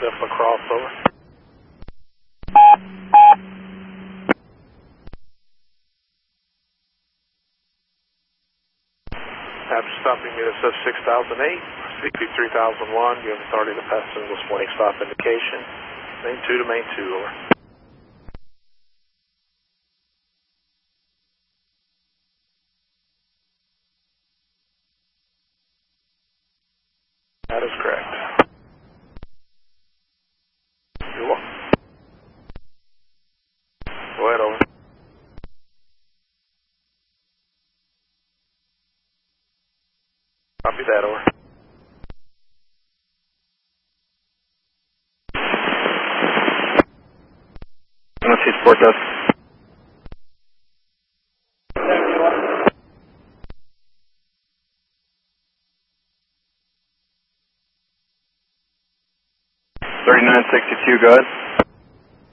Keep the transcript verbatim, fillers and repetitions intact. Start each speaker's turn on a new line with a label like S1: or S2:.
S1: Step across, over. After stopping U S F six thousand eight, C P three thousand one, you have authority to pass single warning stop indication. Main two to main two, over. That is correct. You're welcome. Go ahead, over. Copy that, over.
S2: Let's see support desk. thirty-nine sixty-two, go ahead.